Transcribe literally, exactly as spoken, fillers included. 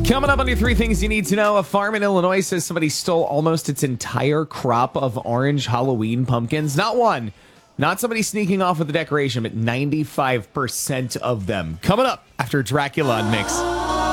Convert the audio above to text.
Coming up on your three things you need to know, a farm in Illinois says somebody stole almost its entire crop of orange Halloween pumpkins. Not one, not somebody sneaking off with the decoration, but ninety-five percent of them. Coming up after Dracula on Mix.